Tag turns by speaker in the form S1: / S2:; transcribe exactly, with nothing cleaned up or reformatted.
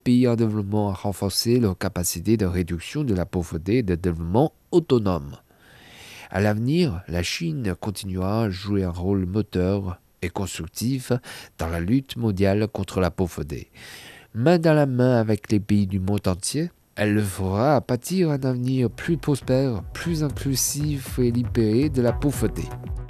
S1: pays en développement à renforcer leur capacité de réduction de la pauvreté et de développement autonome. À l'avenir, la Chine continuera à jouer un rôle moteur et constructif dans la lutte mondiale contre la pauvreté. Main dans la main avec les pays du monde entier, elle le fera bâtir un avenir plus prospère, plus inclusif et libéré de la pauvreté.